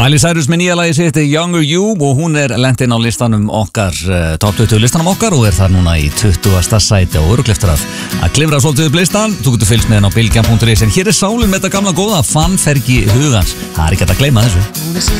Miley Cyrus með nýja lagi sitt Younger You og hún lent inn á listanum okkar, top 20 listanum okkar og þar núna í 20. sæti og örugglega eftir að klifra svolítið upp listan. Þú getur fylgst með henn á bylgjan.is en hér sálin með þetta gamla góða fannfergi hugans. Það ekki hægt að gleyma þessu.